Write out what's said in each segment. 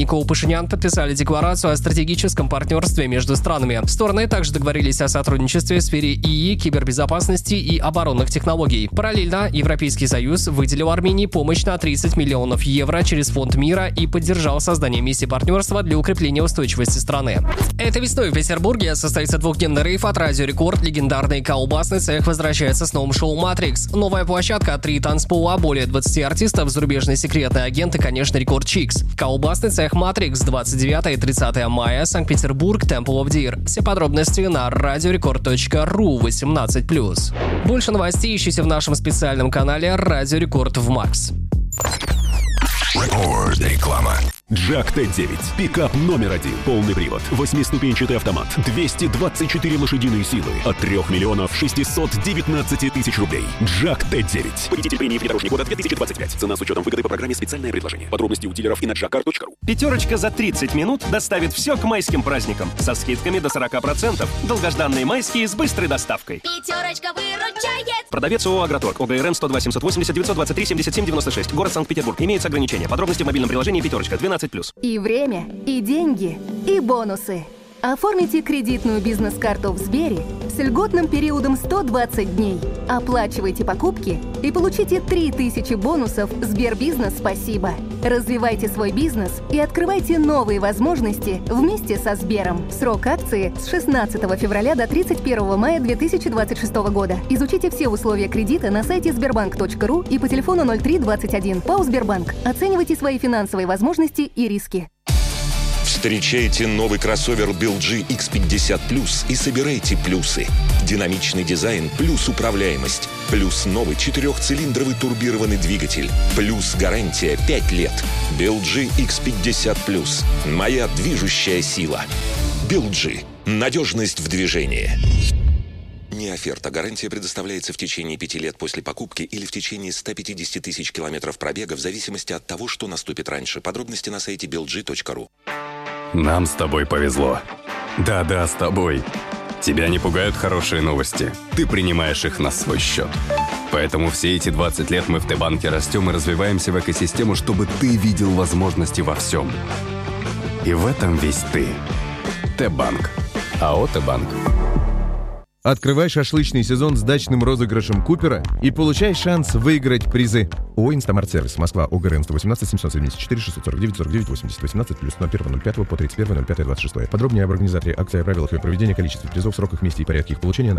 Никол Пашинян подписали декларацию о стратегическом партнерстве между странами. Стороны также договорились о сотрудничестве в сфере ИИ, кибербезопасности и оборонных технологий. Параллельно Европейский Союз выделил Армении помощь на 30 миллионов евро через Фонд мира и поддержал создание миссии партнерства для укрепления устойчивости страны. Этой весной в Петербурге состоится двухдневный рейв от Радио Рекорд. Легендарный колбасный цех возвращается с новым шоу «Матрикс». Новая площадка, 3 танцпола, более 20 артистов, зарубежный секретный агент и, конечно, Рекорд Чикс. Колбасный цех «Матрикс», 29 и 30 мая, Санкт-Петербург, Temple of Deer. Все подробности на radiorecord.ru 18+. Больше новостей ищите в нашем специальном канале «Радио Рекорд» в Макс. Реклама. Джак Т9. Пикап номер 1. Полный привод. 8-ступенчатый автомат. 224 лошадиные силы. От 3 миллионов 619 тысяч рублей. Джак Т9. Победитель премии «Внедорожник года» 2025. Цена с учетом выгоды по программе «Специальное предложение». Подробности у дилеров и на jackcar.ru. Пятерочка за 30 минут доставит все к майским праздникам. Со скидками до 40%. Долгожданные майские с быстрой доставкой. Пятерочка выручает. Продавец ООО «Агроторг». ОГРН 102 780 923 77 96. Город Санкт-Петербург. Имеется ограничение. Подробности в мобильном приложении «Пятерочка». 12+. И время, и деньги, и бонусы. Оформите кредитную бизнес-карту в Сбере с льготным периодом 120 дней. Оплачивайте покупки и получите 3000 бонусов «Сбербизнес Спасибо». Развивайте свой бизнес и открывайте новые возможности вместе со Сбером. Срок акции с 16 февраля до 31 мая 2026 года. Изучите все условия кредита на сайте sberbank.ru и по телефону 0321. ПАО «Сбербанк». Оценивайте свои финансовые возможности и риски. Встречайте новый кроссовер BeelG X50 Plus и собирайте плюсы. Динамичный дизайн плюс управляемость. Плюс новый 4-цилиндровый турбированный двигатель. Плюс гарантия 5 лет. BeelG X50 Plus. Моя движущая сила. BeelG. Надежность в движении. Не оферта. Гарантия предоставляется в течение 5 лет после покупки или в течение 150 тысяч километров пробега в зависимости от того, что наступит раньше. Подробности на сайте beelg.ru. Нам с тобой повезло. Да-да, с тобой. Тебя не пугают хорошие новости. Ты принимаешь их на свой счет. Поэтому все эти 20 лет мы в Т-банке растем и развиваемся в экосистему, чтобы ты видел возможности во всем. И в этом весь ты. Т-банк. АО «Т-банк». Открывай шашлычный сезон с дачным розыгрышем Купера и получай шанс выиграть призы. ООО «Инстамарт-сервис», Москва, ОГРН 118 774 649 49 80 18 плюс 01.05 по 31.05.26. Подробнее об организаторе акции, о правилах ее проведения, количестве призов, сроках, месте и порядке их получения на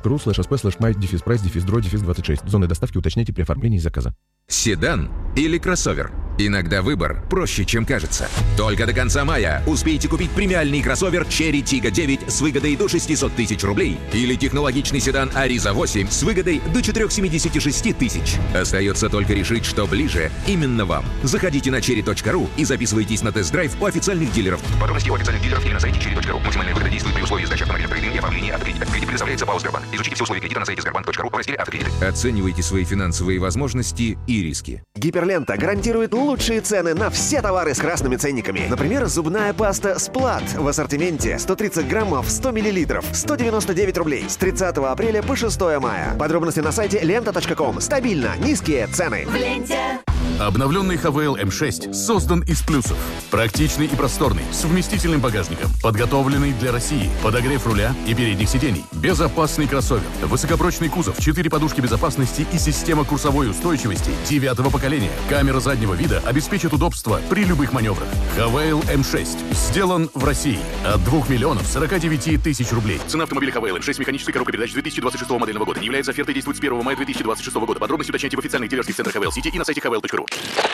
cooper.ru/sp/my-price-26. Зоны доставки уточняйте при оформлении заказа. Седан или кроссовер? Иногда выбор проще, чем кажется. Только до конца мая успейте купить премиальный кроссовер Cherry Tiggo 9 с выгодой до 600 тысяч рублей или технологичный седан Ariza 8 с выгодой до 476 тысяч. Остается только решить, что ближе именно вам. Заходите на cherry.ru и записывайтесь на тест-драйв у официальных дилеров. Подробности у официальных дилеров или на сайте cherry.ru. Максимальная выгода действует при условии сдачи автомобиля в трейдинг и оформления автокредита. Кредит предоставляется ПАО «Сбербанк». Изучите все условия кредита на сайте sberbank.ru в разделе «Автокредиты». Оценивайте свои финансовые возможности и риски. Гиперлента гарантирует лучшие цены на все товары с красными ценниками. Например, зубная паста «Сплат» в ассортименте 130 граммов 100 миллилитров 199 рублей с 30 апреля по 6 мая. Подробности на сайте lenta.com. Стабильно низкие цены. В ленте. Обновленный Havail M6 создан из плюсов. Практичный и просторный, с вместительным багажником, подготовленный для России, подогрев руля и передних сидений, безопасный кроссовер, высокопрочный кузов, 4 подушки безопасности и система курсовой устойчивости 9-го поколения. Камера заднего вида обеспечит удобство при любых маневрах. Havail M6 сделан в России от 2 миллионов 49 тысяч рублей. Цена автомобиля Havail M6 механической коробкой передач 2026 модельного года. Не является офертой, действует с 1 мая 2026 года. Подробности уточняйте в официальных дилерских центрах Havail City и на сайте havail.ru.